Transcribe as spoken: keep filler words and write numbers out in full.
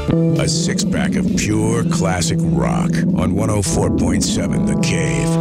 A six-pack of pure classic rock on one oh four point seven The Cave.